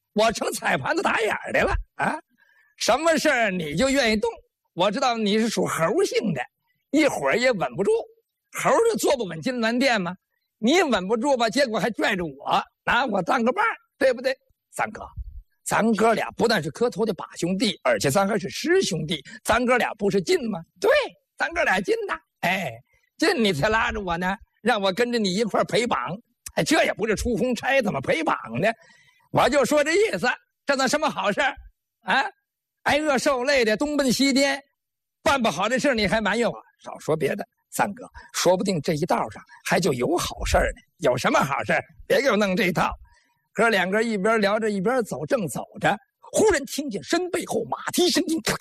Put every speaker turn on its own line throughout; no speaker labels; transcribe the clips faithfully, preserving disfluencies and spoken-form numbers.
我成踩盘子打眼的了啊！什么事儿你就愿意动？我知道你是属猴性的，一会儿也稳不住。猴就坐不稳金銮殿吗？你稳不住吧，结果还拽着我，拿我当个伴儿，对不对？三哥，咱哥俩不但是磕头的把兄弟，而且咱还是师兄弟，咱哥俩不是近吗？对，咱哥俩近呐。哎，近你才拉着我呢，让我跟着你一块陪绑。哎，这也不是出红差，怎么陪绑呢？我就说这意思，这算什么好事啊？挨饿受累的东奔西颠，办不好这事你还埋怨我？少说别的，三哥，说不定这一道上还就有好事呢。有什么好事？别给我弄这一套。哥两个一边聊着一边走，正走着，忽然听见身背后马蹄声音，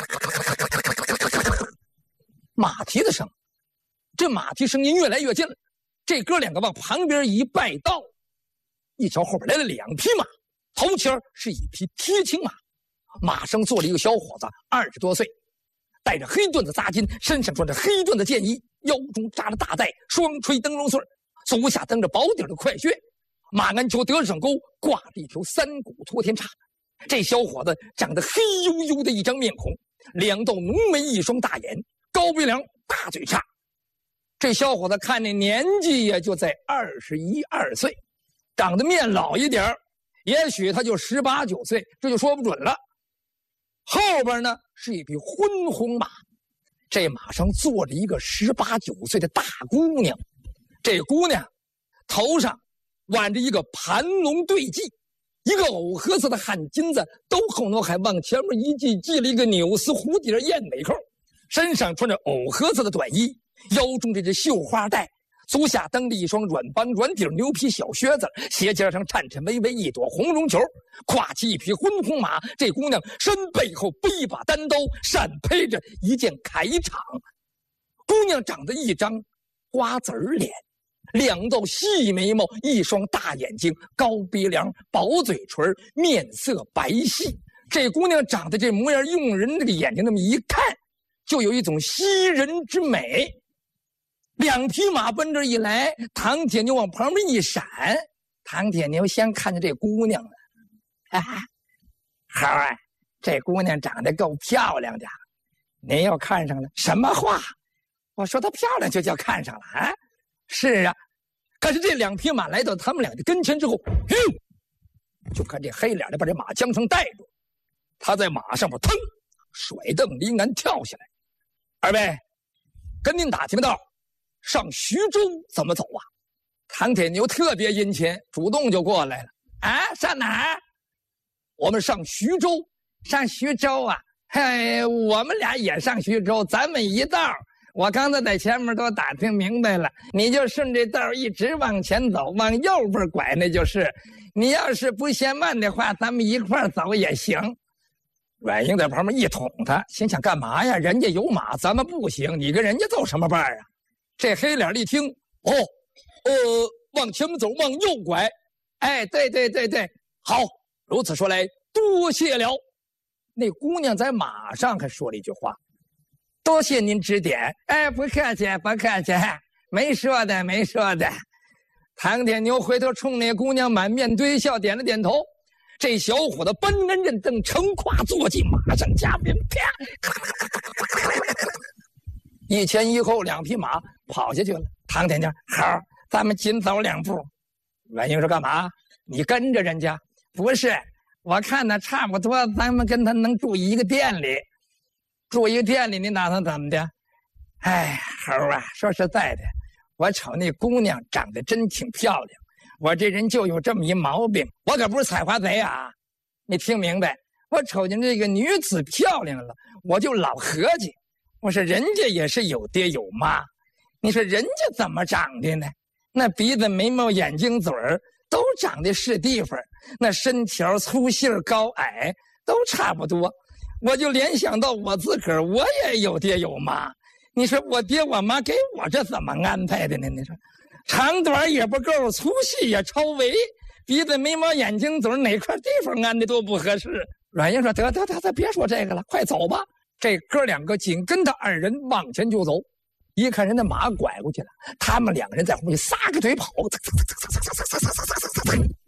马蹄的声。这马蹄声音越来越近了，这哥两个往旁边一拜道，一瞧后边来了两匹马，头前是一匹贴青马，马上坐了一个小伙子，二十多岁，带着黑缎子扎巾，身上穿着黑缎子箭衣，腰中扎着大带，双垂灯笼穗，足下蹬着宝顶的快靴，马鞍球得上钩，挂着一条三股托天叉。这小伙子长得黑黝黝的一张面孔，两道浓眉，一双大眼，高鼻梁，大嘴叉。这小伙子看那年纪也就在二十一二岁，长得面老一点，也许他就十八九岁，这就说不准了。后边呢是一匹昏红马，这马上坐着一个十八九岁的大姑娘，这姑娘头上挽着一个盘龙对髻，一个藕荷色的汗巾子，兜后脑海往前面一系，系了一个纽丝蝴蝶燕尾扣，身上穿着藕荷色的短衣，腰中这只绣花带，足下蹬着一双软帮软底牛皮小靴子，鞋尖上颤颤巍巍一朵红绒球，跨起一匹昏红马。这姑娘身背后背一把单刀，闪披着一件铠氅。姑娘长得一张瓜子脸，两道细眉毛，一双大眼睛，高鼻梁，薄嘴唇，面色白皙。这姑娘长得这模样，用人这个眼睛那么一看，就有一种吸人之美。两匹马奔这一来，唐铁牛往旁边一闪，唐铁牛先看见这姑娘了。啊，猴儿，这姑娘长得够漂亮的，您又看上了？什么话？我说她漂亮就叫看上了啊？是啊。可是这两匹马来到他们俩的跟前之后，哟，就看这黑脸的把这马缰绳带住，他在马上边腾甩蹬离鞍跳下来。二位，跟您打听道，上徐州怎么走啊？唐铁牛特别殷勤，主动就过来了。啊，上哪儿？我们上徐州。上徐州啊？嘿，我们俩也上徐州，咱们一道。我刚才在前面都打听明白了，你就顺这道一直往前走，往右边拐那就是。你要是不嫌慢的话，咱们一块走也行。阮英在旁边一捅他，心想干嘛呀？人家有马，咱们不行，你跟人家走什么伴啊？这黑脸一听，哦，呃，往前面走，往右拐。哎，对对对对，好，如此说来，多谢了。那姑娘在马上还说了一句话，多谢您指点。哎，不客气，不客气，没说的，没说的。唐铁牛回头冲那姑娘满面堆笑，点了点头。这小伙子搬鞍认蹬，乘胯坐骑，马上加鞭，啪，一前一后两匹马跑下去了。唐铁牛，好，咱们紧走两步。阮英说干嘛？你跟着人家？不是，我看呢差不多，咱们跟他能住一个店里。住一个店里，你打算怎么的？哎，猴啊，说实在的，我瞅那姑娘长得真挺漂亮，我这人就有这么一毛病，我可不是采花贼啊！你听明白？我瞅见这个女子漂亮了，我就老合计，我说人家也是有爹有妈，你说人家怎么长的呢？那鼻子、眉毛、眼睛、嘴儿都长得是地方，那身条、粗细、高矮都差不多。我就联想到我自个儿，我也有爹有妈。你说我爹我妈给我这怎么安排的呢？你说长短也不够，粗细也超围，鼻子、眉毛、眼睛、嘴哪块地方安的都不合适。阮英说：“得得得得，别说这个了，快走吧。”这哥两个紧跟他二人往前就走。一看人的马拐过去了，他们两个人在后面撒个腿跑，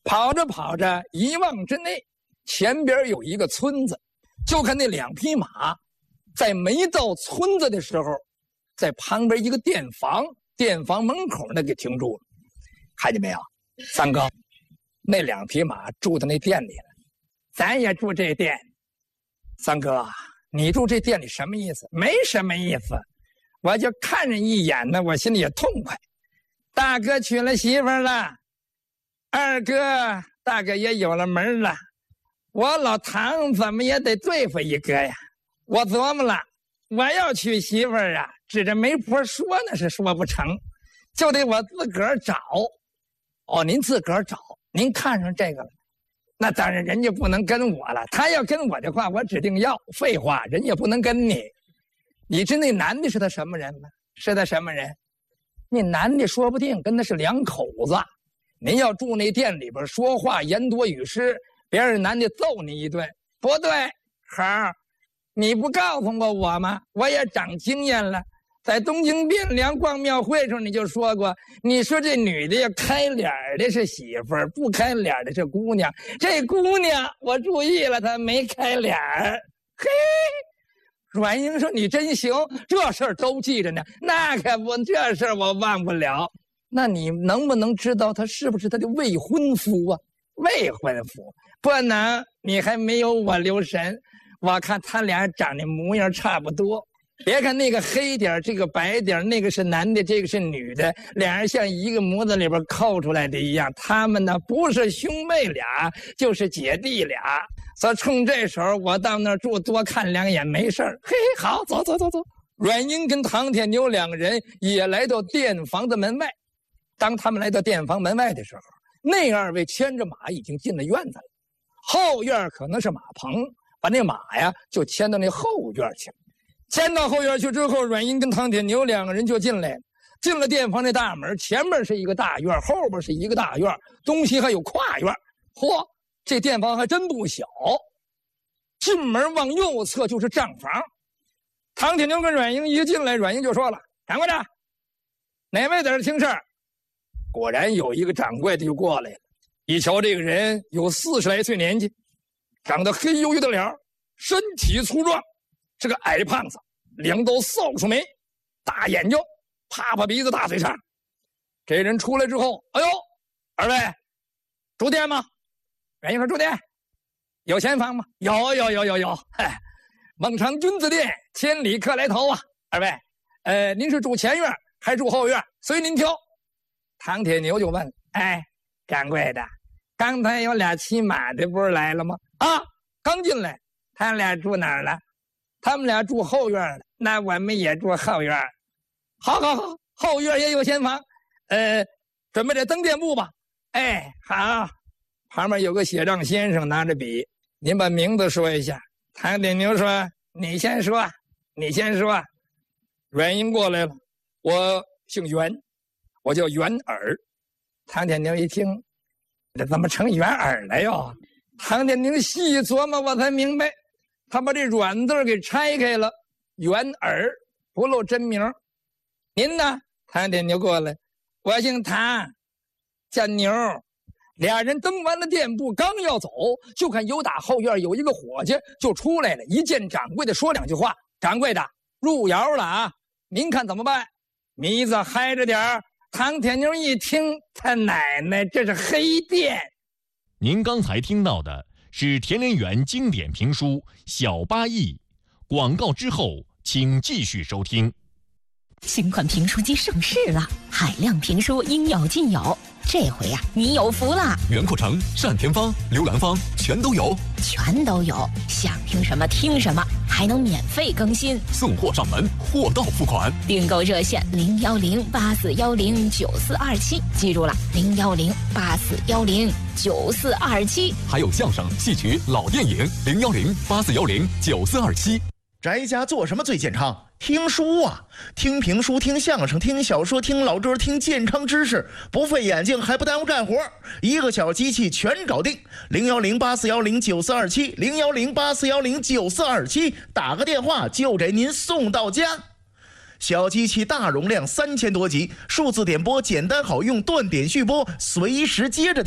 跑着跑着，一望之内，前边有一个村子，就看那两匹马，在没到村子的时候，在旁边一个店房，店房门口那给停住了。看见没有，三哥，那两匹马住在那店里了，咱也住这店。三哥，你住这店里什么意思？没什么意思，我就看人一眼呢，我心里也痛快。大哥娶了媳妇了，二哥大哥也有了门了，我老唐怎么也得对付一个呀。我琢磨了，我要娶媳妇儿啊，指着媒婆说那是说不成，就得我自个儿找。哦，您自个儿找，您看上这个了，那当然人家不能跟我了。他要跟我的话，我指定要。废话，人家不能跟你。你知那男的是他什么人吗？是他什么人？那男的说不定跟他是两口子。您要住那店里边，说话言多语失，别人男的揍你一顿，不对。好，你不告诉过我吗？我也长经验了。在东京汴梁逛庙会时候，你就说过，你说这女的要开脸的是媳妇儿，不开脸的是姑娘。这姑娘我注意了，她没开脸。嘿，阮英说你真行，这事儿都记着呢。那可不，这事儿我忘不了。那你能不能知道她是不是她的未婚夫啊？未婚夫不能，你还没有我留神。我看他俩长得模样差不多。别看那个黑点，这个白点，那个是男的，这个是女的，两人像一个模子里边抠出来的一样。他们呢，不是兄妹俩，就是姐弟俩。所以冲这时候，我到那儿住，多看两眼没事儿。嘿，好，走走走走。阮英跟唐铁牛两个人也来到店房的门外。当他们来到店房门外的时候，那二位牵着马已经进了院子了。后院可能是马棚，把那马呀就牵到那后院去了。牵到后院去之后，阮英跟唐铁牛两个人就进来了。进了店房那大门，前面是一个大院，后边是一个大院，东西还有跨院。嚯，这店房还真不小。进门往右侧就是账房。唐铁牛跟阮英一进来，阮英就说了：“掌柜的，哪位在这听事儿？”果然有一个掌柜的就过来了。一瞧这个人有四十来岁年纪，长得黑黝黝的脸，身体粗壮。是个矮胖子，两道扫帚眉，大眼睛，啪啪鼻子，大嘴叉。这人出来之后，哎呦，二位住店吗？阮英说住店。有闲房吗？有有有有有。嗨，孟尝君子店，千里客来投啊。二位，呃，您是住前院还是住后院？随您挑。唐铁牛就问：“哎，掌柜的，刚才有俩骑马的不是来了吗？啊，刚进来，他俩住哪儿了？”他们俩住后院了，那我们也住后院。好好好，后院也有闲房，呃，准备这登店簿吧。哎，好，旁边有个写账先生拿着笔，您把名字说一下。唐铁牛说：“你先说，你先说。”阮英过来了，我姓袁，我叫袁耳。唐铁牛一听，这怎么成袁耳了哟？唐铁牛细琢磨，我才明白。他把这阮字给拆开了，袁耳不露真名。您呢？唐铁牛过来，我姓唐，叫牛。俩人登完了店铺，刚要走，就看有打后院有一个伙计就出来了，一见掌柜的说两句话：“掌柜的入窑了啊，您看怎么办？”迷子嗨着点儿。唐铁牛一听，他奶奶，这是黑店。
您刚才听到的是田连元经典评书《小八义》，广告之后请继续收听。
新款评书机上市了，海量评书应有尽有。这回呀、啊，你有福了！
袁阔成、单田芳、刘兰芳全都有，
全都有，想听什么听什么，还能免费更新，
送货上门，货到付款。
订购热线零幺零八四幺零九四二七，记住了，零幺零八四幺零九四二七。
还有相声、戏曲、老电影，零幺零八四幺零九四二七。
宅家做什么最健康？听书啊，听评书，听相声，听小说，听老歌，听健康知识，不费眼睛还不耽误干活，一个小机器全搞定。零幺零八四幺零九四二七，零幺零八四幺零九四二七，打个电话就给您送到家。小机器大容量，三千多集，数字点播简单好用，断点续播，随时接着听。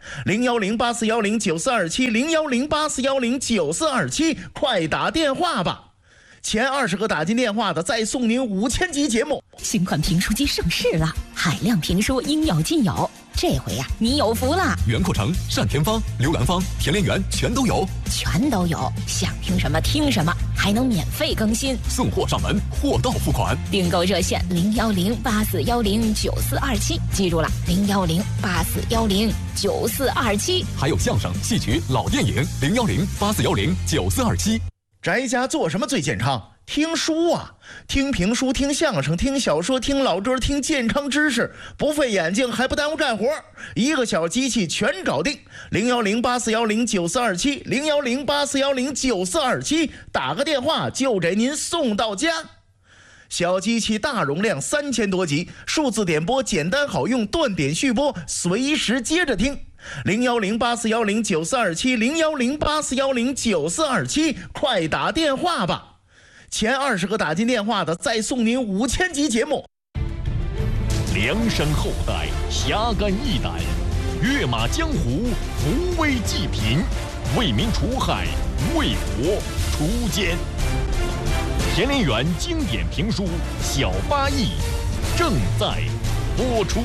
零幺零八四幺零九四二七，零幺零八四幺零九四二七，快打电话吧！前二十个打进电话的，再送您五千集节目。
新款评书机上市了，海量评书应有尽有。这回呀、啊，你有福了！
袁阔成、单田芳、刘兰芳、田连元全都有，
全都有，想听什么听什么，还能免费更新，
送货上门，货到付款。
订购热线零幺零八四幺零九四二七，记住了，零幺零八四幺零九四二七。
还有相声、戏曲、老电影，零幺零八四幺零九四二七。
宅家做什么最健康？听书啊，听评书，听相声，听小说，听老歌，听健康知识，不费眼睛还不耽误干活，一个小机器全搞定。零幺零八四幺零九四二七，零幺零八四幺零九四二七，打个电话就给您送到家。小机器大容量，三千多集，数字点播简单好用，断点续播，随时接着听。零幺零八四幺零九四二七，零幺零八四幺零九四二七，快打电话吧！前二十个打进电话的，再送您五千集节目。
量身后代，侠肝义胆，跃马江湖，扶危济贫，为民除害，为国除奸。田连元经典评书《小八义》正在播出。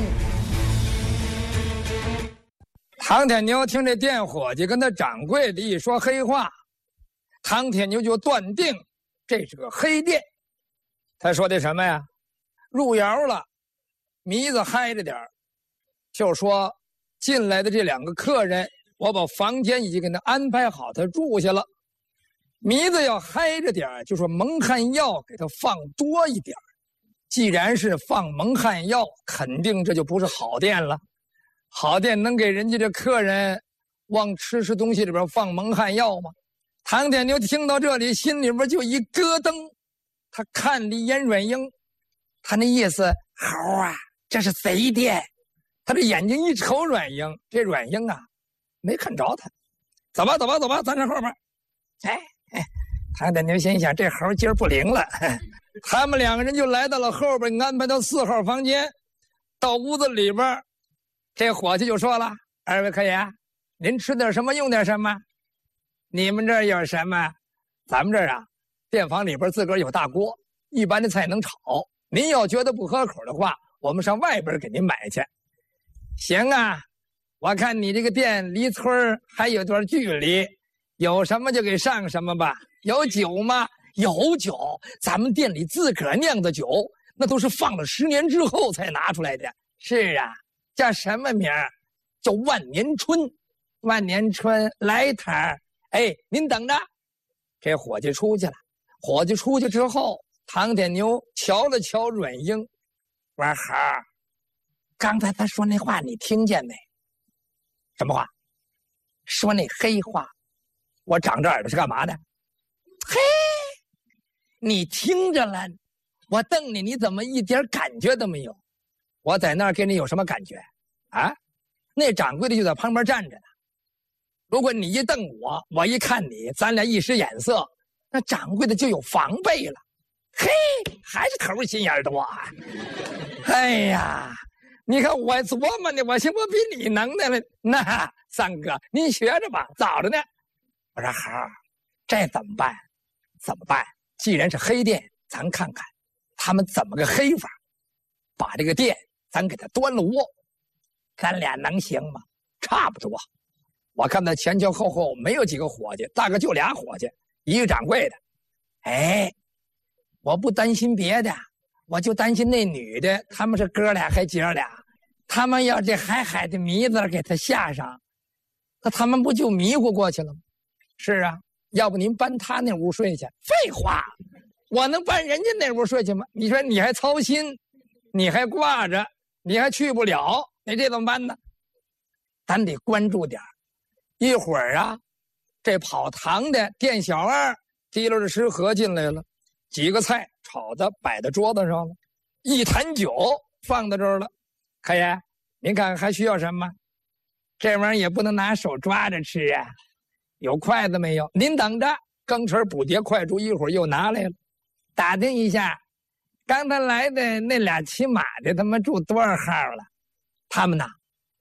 唐天牛听这店伙计跟他掌柜的一说黑话，唐天牛就断定这是个黑店。他说的什么呀？入窑了，迷子嗨着点儿，就说进来的这两个客人，我把房间已经给他安排好，他住下了。迷子要嗨着点儿，就说蒙汗药给他放多一点儿。既然是放蒙汗药，肯定这就不是好店了。好店能给人家这客人往吃吃东西里边放蒙汗药吗？唐天牛听到这里，心里边就一咯噔。他看了一眼阮英，他那意思，猴啊，这是贼店。他这眼睛一瞅阮英，这阮英啊，没看着他。走吧，走吧，走吧，咱这后边。哎哎，唐天牛心想，这猴今儿不灵了。他们两个人就来到了后边，安排到四号房间。到屋子里边，这伙计就说了：“二位客爷，您吃点什么，用点什么？你们这儿有什么？咱们这儿啊，店房里边自个儿有大锅，一般的菜能炒。您要觉得不合口的话，我们上外边给您买去。行啊，我看你这个店离村还有段距离，有什么就给上什么吧。有酒吗？有酒，咱们店里自个儿酿的酒，那都是放了十年之后才拿出来的。是啊，叫什么名儿？叫万年春。万年春来一坛。哎，您等着。这伙计出去了。伙计出去之后，唐天牛瞧了瞧阮英，我说：“孩儿，刚才他说那话你听见没？什么话？说那黑话。我长这耳朵是干嘛的？嘿，你听着了。我瞪你，你怎么一点感觉都没有？我在那儿给你有什么感觉啊？那掌柜的就在旁边站着呢。如果你一瞪我，我一看你，咱俩一使眼色，那掌柜的就有防备了。嘿，还是头心眼多啊！哎呀，你看我琢磨呢，我寻我比你能耐了。那三哥，您学着吧，早着呢。我说好，这怎么办？怎么办？既然是黑店，咱看看他们怎么个黑法，把这个店咱给他端了窝，咱俩能行吗？差不多。我看他前前后后没有几个伙计，大概就俩伙计，一个掌柜的。哎，我不担心别的，我就担心那女的，他们是哥俩还姐俩，他们要这海海的迷子给他下上，那他们不就迷糊过去了吗？是啊，要不您搬他那屋睡去？废话，我能搬人家那屋睡去吗？你说你还操心，你还挂着，你还去不了，你这怎么办呢？咱得关注点。一会儿啊，这跑堂的店小二提溜着食盒进来了，几个菜炒的摆在桌子上了，一坛酒放在这儿了。客爷，您看还需要什么？这玩意儿也不能拿手抓着吃啊，有筷子没有？您等着，钢匙补碟快箸一会儿又拿来了。打听一下，刚才来的那俩骑马的他们住多少号了？他们呐，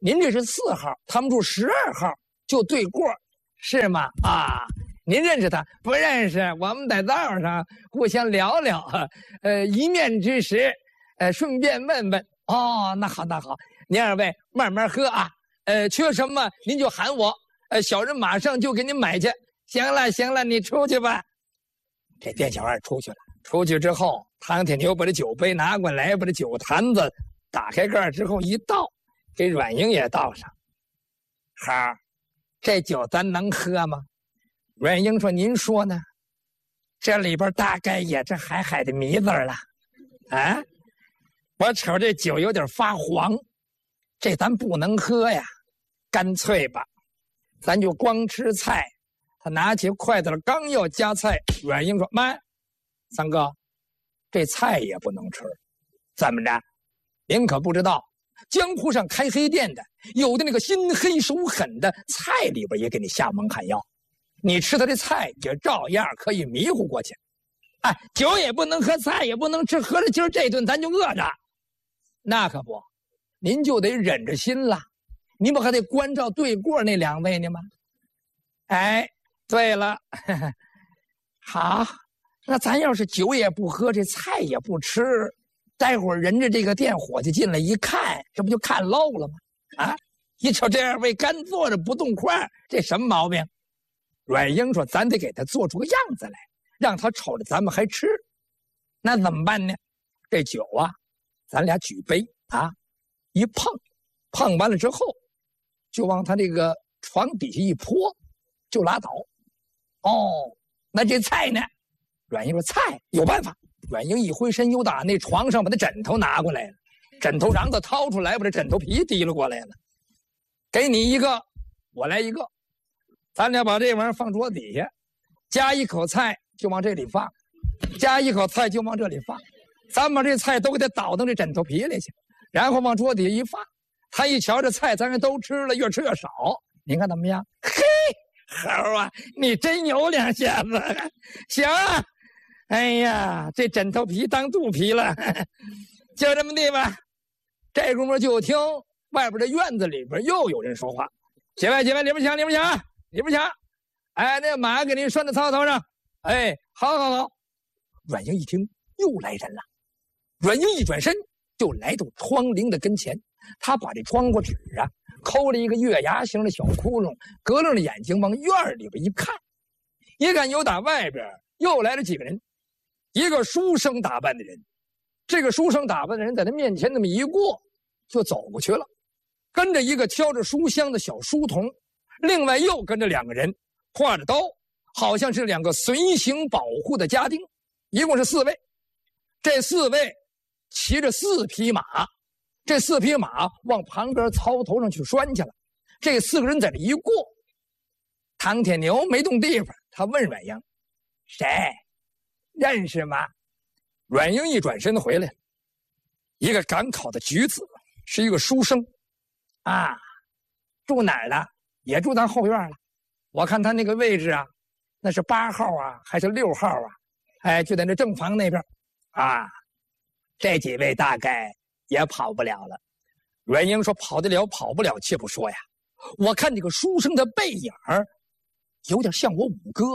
您这是四号，他们住十二号，就对过，是吗？啊，您认识他？不认识，我们在道上互相聊聊，呃，一面之时，呃，顺便问问。哦，那好，那好，您二位慢慢喝啊，呃，缺什么您就喊我，呃，小人马上就给您买去。行了，行了，你出去吧。这店小二出去了，出去之后，唐铁牛把这酒杯拿过来，把这酒坛子打开盖之后一倒，给阮英也倒上。好，这酒咱能喝吗？阮英说：“您说呢？这里边大概也这海海的迷字了，啊，我瞅这酒有点发黄，这咱不能喝呀。干脆吧，咱就光吃菜。”他拿起筷子了，刚要夹菜，阮英说：“慢，三哥，这菜也不能吃。怎么着？您可不知道，江湖上开黑店的，有的那个心黑手狠的，菜里边也给你下蒙汗药。你吃他的菜，也照样可以迷糊过去。哎，酒也不能喝，菜也不能吃，合着今儿这顿咱就饿着。那可不，您就得忍着心了。您不还得关照对过那两位呢吗？哎。”对了，呵呵，好，那咱要是酒也不喝，这菜也不吃，待会儿人家这个店伙计进来一看，这不就看漏了吗？啊，一瞅这二位干坐着不动筷，这什么毛病？阮英说：“咱得给他做出个样子来，让他瞅着咱们还吃。那怎么办呢？这酒啊，咱俩举杯啊，一碰，碰完了之后，就往他这个床底下一泼，就拉倒。哦，那这菜呢？”阮英说：“菜有办法。”阮英一回身，又打那床上把那枕头拿过来了，枕头瓤子掏出来，把这枕头皮提了过来了。给你一个，我来一个，咱俩把这玩意儿放桌子底下，夹一口菜就往这里放，夹一口菜就往这里放，咱把这菜都给它倒到这枕头皮里去，然后往桌底下一放。他一瞧这菜，咱都吃了，越吃越少。您看怎么样？嘿！猴啊，你真有两下子，行啊！哎呀，这枕头皮当肚皮了，就这么地吧。这功夫就听外边的院子里边又有人说话：“姐妹姐妹，里边抢里边抢里边抢！哎，那马给您拴在槽头上。哎，好好好。”阮英一听又来人了，阮英一转身就来到窗棂的跟前，他把这窗户纸啊抠了一个月牙形的小窟窿，隔着了眼睛往院里边一看，一看有打外边又来了几个人，一个书生打扮的人，这个书生打扮的人在他面前那么一过就走过去了，跟着一个挑着书香的小书童，另外又跟着两个人挎着刀，好像是两个随行保护的家丁，一共是四位。这四位骑着四匹马，这四匹马往旁边槽头上去拴去了。这四个人在这一过，唐铁牛没动地方，他问阮英：“谁？认识吗？”阮英一转身回来，一个赶考的举子，是一个书生啊，住哪儿的？也住咱后院了。我看他那个位置啊，那是八号啊，还是六号啊？哎，就在那正房那边啊。这几位大概也跑不了了。阮英说：“跑得了跑不了且不说呀，我看这个书生的背影儿有点像我五哥。”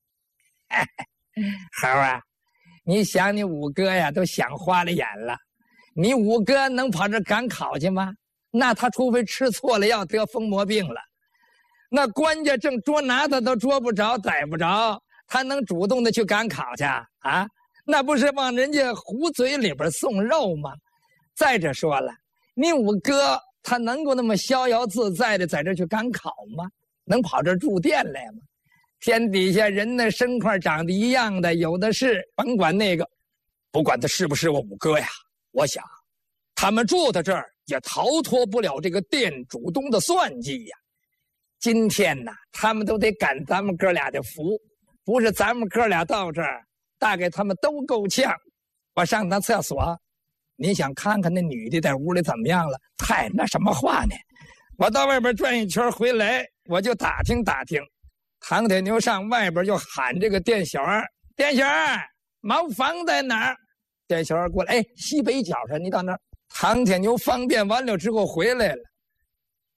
猴啊，你想你五哥呀都想花了眼了，你五哥能跑这赶考去吗？那他除非吃错了药得疯魔病了，那官家正捉拿他都捉不着逮不着，他能主动的去赶考去啊？那不是往人家壶嘴里边送肉吗？再者说了，你五哥他能够那么逍遥自在的在这去赶考吗？能跑这住店来吗？天底下人的身块长得一样的有的是，甭管那个，不管他是不是我五哥呀，我想他们住在这儿也逃脱不了这个店主东的算计呀。今天呢，他们都得赶咱们哥俩的福，不是咱们哥俩到这儿，大概他们都够呛。我上趟厕所，你想看看那女的在屋里怎么样了？嗨，那什么话呢？我到外边转一圈回来，我就打听打听。唐铁牛上外边就喊这个店小二：“店小二，茅房在哪儿？”店小二过来：“哎，西北角上，你到那儿。”唐铁牛方便完了之后回来了，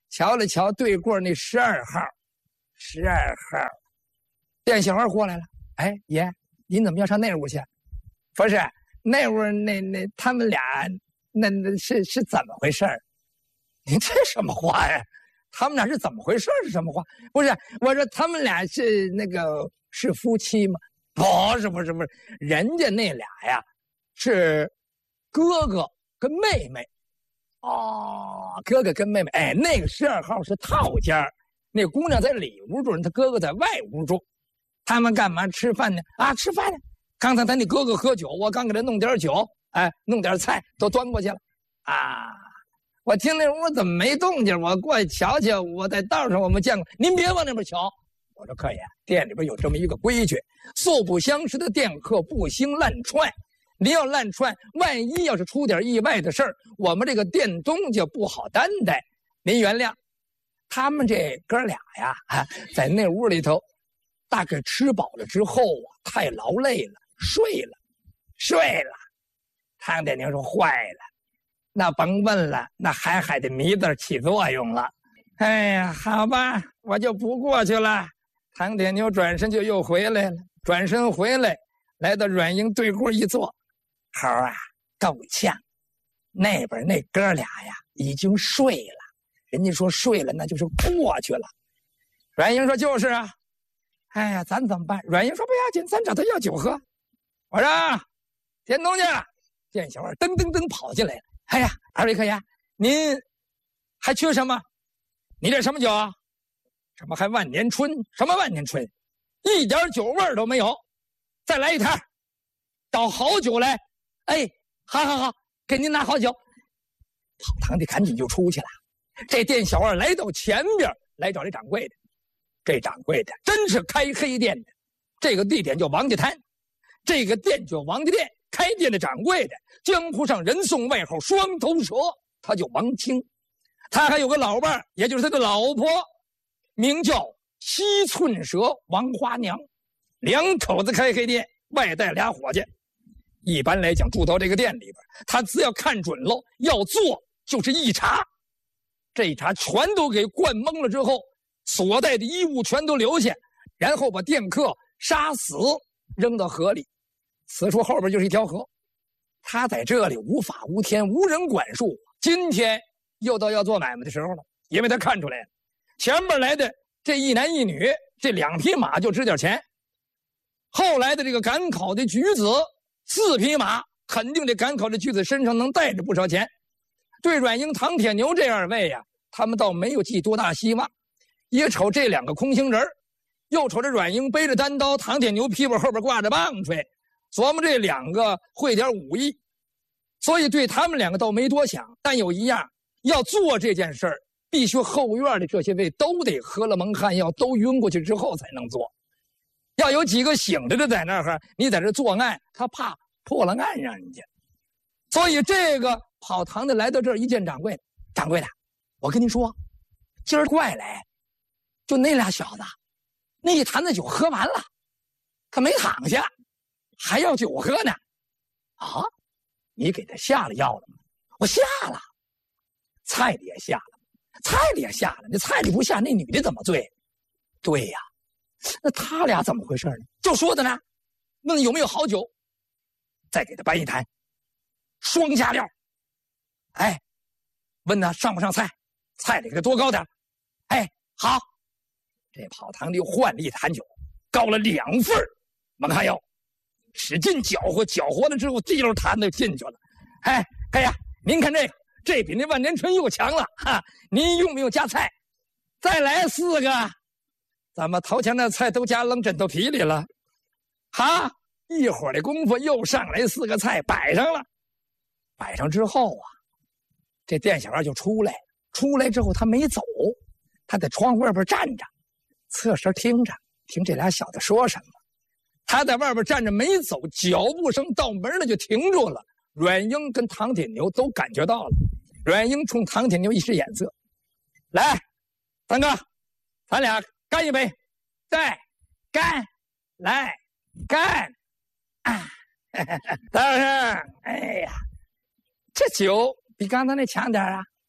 瞧了瞧对过那十二号，十二号，店小二过来了。哎，爷，您怎么要上那屋去？不是，那屋那那他们俩那那是是怎么回事？您这什么话呀？他们俩是怎么回事？是什么话？不是，我说他们俩是那个是夫妻吗？不是，不是，不是，人家那俩呀是哥哥跟妹妹。哦，哥哥跟妹妹，哎，那个十二号是套间，那姑娘在里屋住，他哥哥在外屋住。他们干嘛吃饭呢？啊，吃饭呢。刚才他那哥哥喝酒，我刚给他弄点酒，哎，弄点菜都端过去了。啊。我听那屋怎么没动静？我过去瞧瞧。我在道上我们见过，您别往那边瞧。我说客爷，店里边有这么一个规矩：素不相识的店客不兴乱窜。您要乱窜，万一要是出点意外的事儿，我们这个店东家不好担待。您原谅。他们这哥俩呀，啊，在那屋里头，大概吃饱了之后啊，太劳累了，睡了，睡了。汤点宁说坏了。那甭问了，那海海的迷字起作用了。哎呀，好吧，我就不过去了。唐铁牛转身就又回来了，转身回来，来到阮英对过一坐。猴啊，够呛，那边那哥俩呀已经睡了。人家说睡了，那就是过去了。阮英说就是啊。哎呀，咱怎么办？阮英说不要紧，咱找他要酒喝。我说田东家，店小二噔噔噔跑进来了。哎呀，二位客爷，您还缺什么？你这什么酒啊？什么还万年春？什么万年春？一点酒味都没有。再来一坛，倒好酒来。哎，好好好，给您拿好酒。跑堂的赶紧就出去了。这店小二来到前边来找这掌柜的。这掌柜的真是开黑店的，这个地点叫王家滩，这个店叫王家店。开店的掌柜的，江湖上人送外号双头蛇，他叫王清。他还有个老伴儿，也就是他的老婆，名叫西寸蛇王花娘。两口子开黑店，外带俩伙计。一般来讲，住到这个店里边，他只要看准了要做，就是一查。这一查全都给灌懵了之后，所带的衣物全都留下，然后把店客杀死，扔到河里。此处后边就是一条河，他在这里无法无天，无人管束。今天又到要做买卖的时候了，因为他看出来了，前边来的这一男一女，这两匹马就值点钱。后来的这个赶考的举子，四匹马，肯定这赶考的举子身上能带着不少钱。对阮英、唐铁牛这二位呀、啊，他们倒没有寄多大希望。也瞅这两个空心人，又瞅着阮英背着单刀，唐铁牛屁股后边挂着棒槌。琢磨这两个会点武艺，所以对他们两个倒没多想。但有一样，要做这件事儿，必须后院的这些位都得喝了蒙汗药，都晕过去之后才能做。要有几个醒着的在那儿，你在这作案，他怕破了案让人家。所以这个跑堂的来到这儿一见掌柜的，掌柜的，我跟您说，今儿怪来，就那俩小子，那一坛子酒喝完了，他没躺下。还要酒喝呢，啊！你给他下了药了吗？我下了，菜里也下了，菜里也下了。那菜里不下，那女的怎么醉？对呀，那他俩怎么回事呢？就说的呢，问有没有好酒，再给他搬一坛，双下料。哎，问他上不上菜，菜里给他多高点。哎，好，这跑堂里又换了一坛酒，高了两份蒙汗药。使劲搅和，搅和了之后，滴溜弹的进去了。哎，哎呀，您看这个，这比那万年春又强了哈！您用没有加菜？再来四个，咱们头前那菜都加扔枕头皮里了。哈，一会儿的功夫又上来四个菜，摆上了。摆上之后啊，这店小二就出来，出来之后他没走，他在窗户外边站着，侧身听着，听这俩小子说什么。他在外边站着没走，脚步声到门了就停住了。阮英跟唐铁牛都感觉到了。阮英冲唐铁牛一使眼色，来，三哥，咱俩干一杯，再干，来干啊！大师，哎呀，这酒比刚才那强点啊！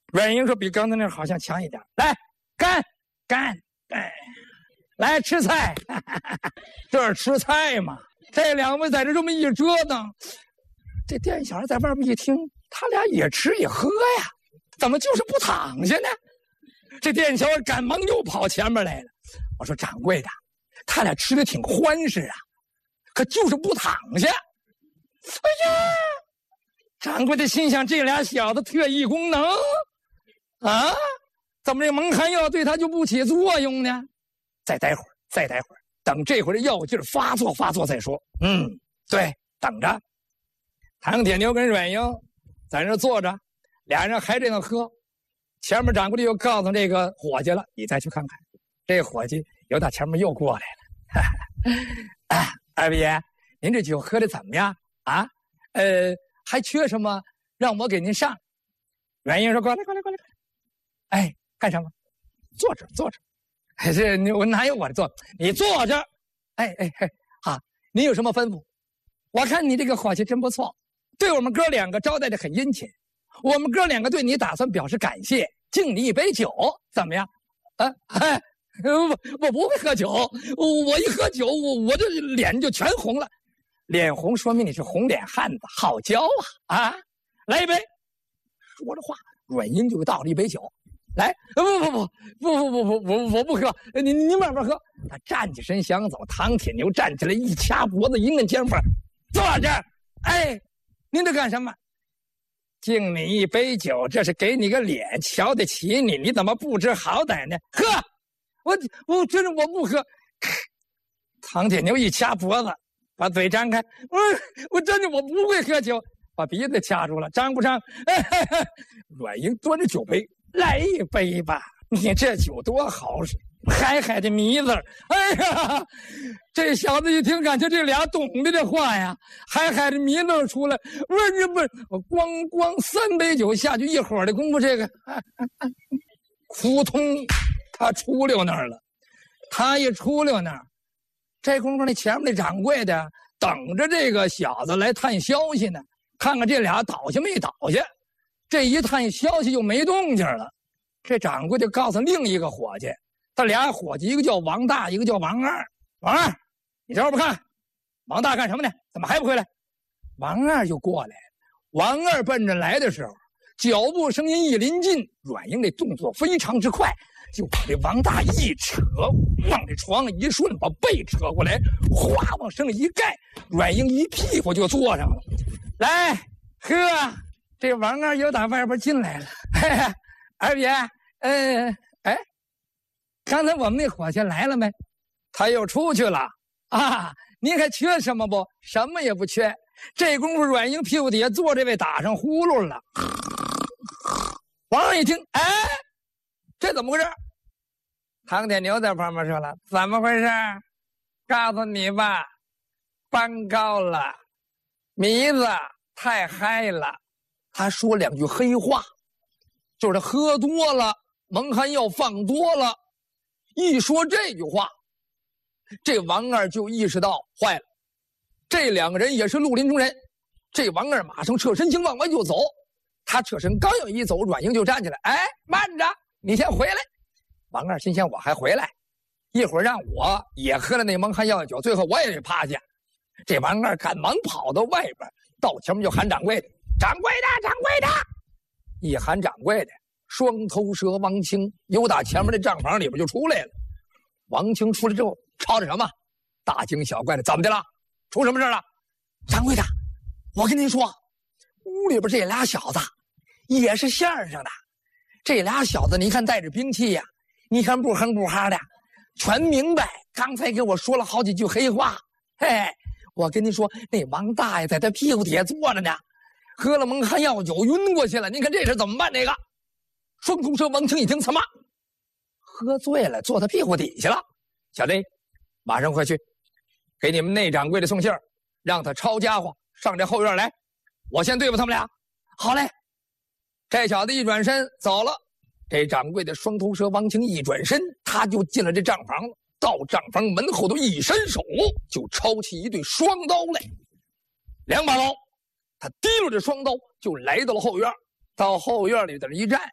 阮英说比刚才那好像强一点，来干干干，来吃菜，这是吃菜嘛？这两位在这这么一折腾，这店小二在外面一听，他俩也吃也喝呀，怎么就是不躺下呢？这店小二赶忙又跑前面来了。我说掌柜的，他俩吃的挺欢实啊，可就是不躺下。哎呀，掌柜的心想，这俩小子特异功能啊，怎么这蒙汗药对他就不起作用呢？再待会儿，再待会儿，等这会儿药劲儿发作发作再说。嗯，对，等着。唐铁牛跟阮英在那坐着，俩人还这样喝。前面掌柜的又告诉这个伙计了，你再去看看。这个伙计由打前面又过来了。啊，二位爷，您这酒喝的怎么样啊？呃，还缺什么？让我给您上。阮英说：“过来，过来，过来，过来。哎，干什么？坐着，坐着。哎，这我哪有我的坐？你坐着。哎哎哎，好，您有什么吩咐？我看你这个伙计真不错，对我们哥两个招待的很殷勤。我们哥两个对你打算表示感谢，敬你一杯酒，怎么样？啊，哎，我我不会喝酒，我一喝酒，我我这脸就全红了，脸红说明你是红脸汉子，好教啊啊！来一杯。说着话，阮英就倒了一杯酒，来，不不不不不不不不，我不喝，你你慢慢喝。他站起身想走，唐铁牛站起来一掐脖子，一摁肩膀，坐这儿。哎，您这干什么？敬你一杯酒，这是给你个脸，瞧得起你，你怎么不知好歹呢？喝，我我真是我不喝。唐铁牛一掐脖子，把嘴张开，我我真的我不会喝酒，把鼻子掐住了，张不张？哎嘿嘿，阮英端着酒杯，来一杯吧，你这酒多好，海海的迷子。哎呀，这小子一听，感觉这俩懂的这话呀，海海的迷子出来，不是这不是，我咣咣三杯酒下去，一会儿的功夫，这个扑通，他出溜那儿了。他一出溜那儿，这功夫那前面那掌柜的等着这个小子来探消息呢，看看这俩倒下没倒下。这一探消息就没动静了，这掌柜的告诉另一个伙计，他俩伙计一个叫王大，一个叫王二。王二，你这会儿不看，王大干什么呢？怎么还不回来？王二就过来了。王二奔着来的时候，脚步声音一临近，阮英这动作非常之快，就把这王大一扯，往这床上一顺，把背扯过来，哗往身上一盖，阮英一屁股就坐上了。来喝，这王二又打外边进来了。嘿嘿，二爷，呃，哎，刚才我们那伙计来了没？他又出去了啊！您还缺什么不？什么也不缺。这功夫，阮英屁股底下坐这位打上呼噜了。王二一听，哎，这怎么回事？唐铁牛在旁边说了：“怎么回事？告诉你吧，班高了，迷子太嗨了。”他说两句黑话，就是他喝多了，蒙汗药放多了。一说这句话，这王二就意识到坏了，这两个人也是绿林中人。这王二马上侧身行往外就走，他侧身刚要一走，阮英就站起来，哎，慢着，你先回来。王二心想，我还回来，一会儿让我也喝了那蒙汗药酒，最后我也得趴下。这王二赶忙跑到外边，到前面就喊掌柜的，掌柜的，掌柜的。一喊掌柜的，双头蛇王清由打前面的账房里边就出来了。王清出来之后，吵着什么？大惊小怪的，怎么的了？出什么事了？掌柜的，我跟您说，屋里边这俩小子也是相声的。这俩小子，你看带着兵器呀、啊，你看不哼不哈的，全明白。刚才给我说了好几句黑话。嘿，我跟您说，那王大爷在他屁股底下坐着呢，喝了蒙汗药酒晕过去了。您看这事怎么办？这个双头蛇王清一听，什么？喝醉了，坐他屁股底下了。小子，马上回去，给你们内掌柜的送信儿，让他抄家伙上这后院来，我先对付他们俩。好嘞。这小子一转身走了，这掌柜的双头蛇王清一转身，他就进了这账房了。到账房门后头一伸手，就抄起一对双刀来，两把刀。他提溜着双刀就来到了后院，到后院里在这一站，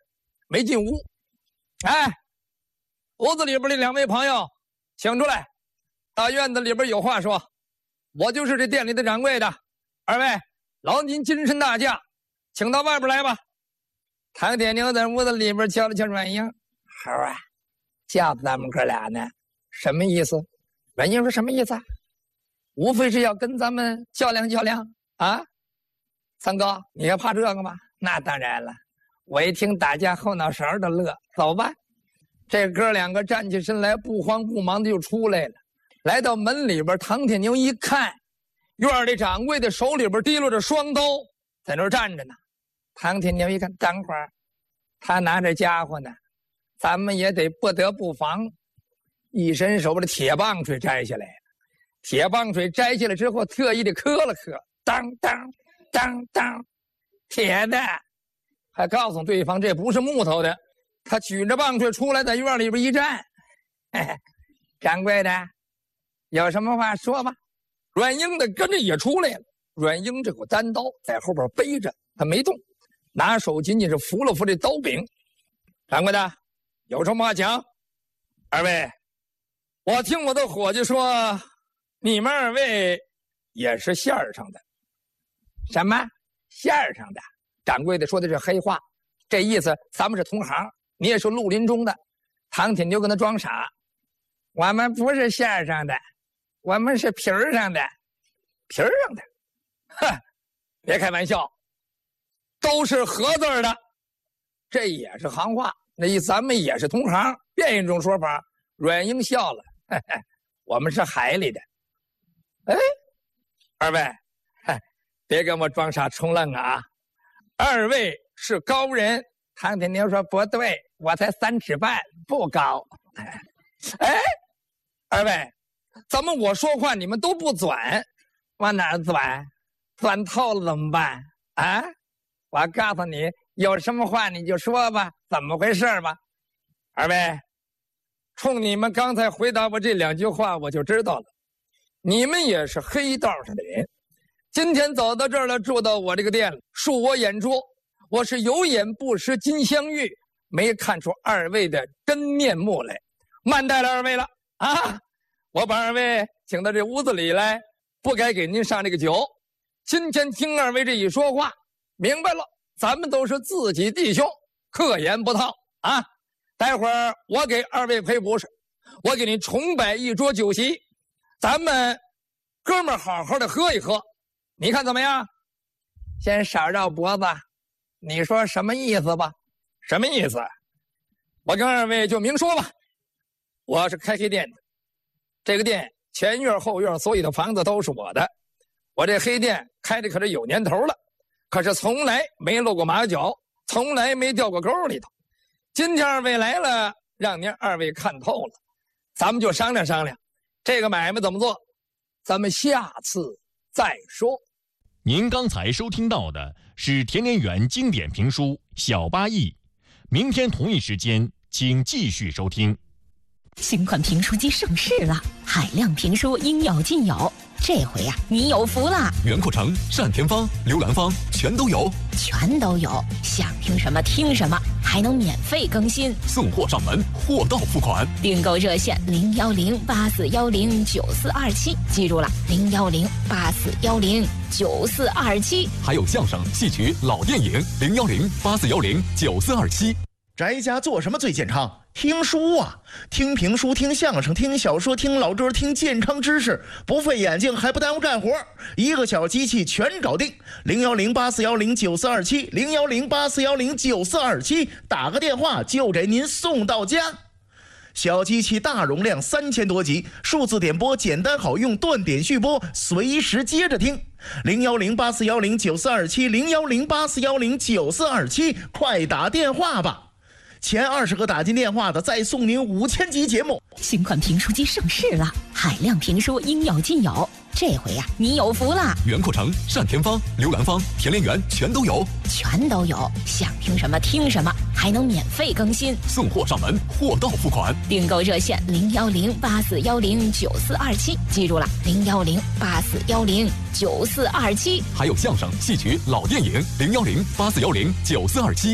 没进屋。哎，屋子里边的两位朋友，请出来，大院子里边有话说。我就是这店里的掌柜的，二位劳您金身大驾，请到外边来吧。唐铁牛在屋子里边敲了敲软英，好啊，叫咱们哥俩呢，什么意思？软英说什么意思啊？无非是要跟咱们较量较量啊。三哥，你还怕这个吗？那当然了，我一听打架后脑勺的乐。走吧。这哥两个站起身来，不慌不忙的就出来了。来到门里边，唐铁牛一看，院里掌柜的手里边提溜着双刀，在那儿站着呢。唐铁牛一看，等会儿他拿着家伙呢，咱们也得不得不防。一伸手把这铁棒槌摘下来了，铁棒槌摘下来之后，特意的磕了磕，当当当当，铁的，还告诉对方这不是木头的。他举着棒槌出来，在院里边一站，嘿嘿，掌柜的，有什么话说吧。阮英的跟着也出来了，阮英这口单刀在后边背着，他没动，拿手紧紧是扶了扶这刀柄。掌柜的，有什么话讲？二位，我听我的伙计说，你们二位也是线儿上的。什么线儿上的？掌柜的说的是黑话，这意思咱们是同行，你也是绿林中的。唐铁牛跟他装傻，我们不是线儿上的，我们是皮儿上的。皮儿上的，哼，别开玩笑，都是合字的，这也是行话，那意思咱们也是同行。变一种说法，阮英笑了，嘿嘿，我们是海里的。哎，二位，嘿，别跟我装傻充愣啊！二位是高人。唐铁牛说不对，我才三尺半，不高。哎，二位，怎么我说话你们都不转？往哪儿转？转透了怎么办啊？我告诉你，有什么话你就说吧，怎么回事吧？二位，冲你们刚才回答我这两句话，我就知道了，你们也是黑道上的人。今天走到这儿了，住到我这个店了，恕我眼拙，我是有眼不识金镶玉，没看出二位的真面目来，慢待了二位了啊！我把二位请到这屋子里来，不该给您上这个酒。今天听二位这一说话，明白了，咱们都是自己弟兄，客言不套啊！待会儿我给二位赔不是，我给您重摆一桌酒席，咱们哥们儿好好的喝一喝，你看怎么样？先少绕脖子，你说什么意思吧？什么意思？我跟二位就明说吧，我是开黑店的，这个店前院后院所有的房子都是我的，我这黑店开的可是有年头了，可是从来没露过马脚，从来没掉过沟里头。今天二位来了，让您二位看透了，咱们就商量商量，这个买卖怎么做，咱们下次再说。
您刚才收听到的是田连元经典评书《小八义》，明天同一时间请继续收听。
新款评书机上市了，海量评书应有尽有，这回呀、啊，你有福了！
袁阔成、单田芳、刘兰芳全都有，
全都有，想听什么听什么，还能免费更新，
送货上门，货到付款。
订购热线零幺零八四幺零九四二七，记住了，零幺零八四幺零九四二七。
还有相声、戏曲、老电影零幺零八四幺零九四二七。
宅家做什么最健康？听书啊，听评书，听相声，听小说，听老歌，听健康知识，不费眼睛还不耽误干活，一个小机器全搞定。零幺零八四幺零九四二七，零幺零八四幺零九四二七，打个电话就给您送到家。小机器大容量，三千多集，数字点播简单好用，断点续播，随时接着听。零幺零八四幺零九四二七，零幺零八四幺零九四二七，快打电话吧！前二十个打进电话的，再送您五千集节目。
新款评书机上市了，海量评书应有尽有，这回呀、啊，你有福了！
袁阔成、单田芳、刘兰芳、田连元全都有，
全都有，想听什么听什么，还能免费更新，
送货上门，货到付款。
订购热线零幺零八四幺零九四二七，记住了，零幺零八四幺零九四二七。
还有相声、戏曲、老电影零幺零八四幺零九四二七。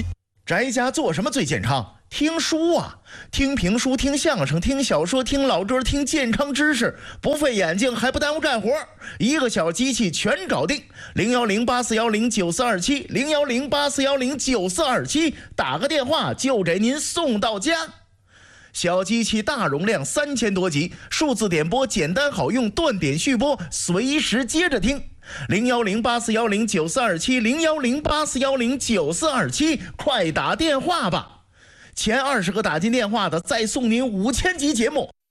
宅家做什么最健康？听书啊，听评书，听相声，听小说，听老歌，听健康知识，不费眼睛还不耽误干活，一个小机器全搞定。零幺零八四幺零九四二七，零幺零八四幺零九四二七，打个电话就给您送到家。小机器大容量，三千多集，数字点播简单好用，断点续播，随时接着听。零幺零八四幺零九四二七，零幺零八四幺零九四二七，快打电话吧！前二十个打进电话的，再送您五千集节目。